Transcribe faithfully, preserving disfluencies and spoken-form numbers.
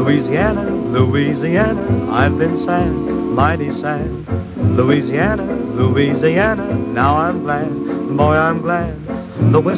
Louisiana, Louisiana, I've been sad, mighty sad. Louisiana, Louisiana, now I'm glad, boy, I'm glad. The whiskey